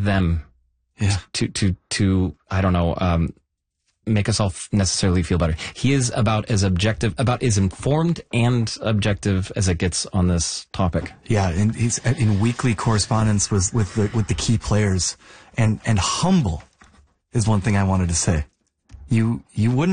them to I don't know, make us all necessarily feel better. He is about as informed and objective as it gets on this topic. Yeah, and he's in weekly correspondence with the key players, and humble is one thing I wanted to say. You wouldn't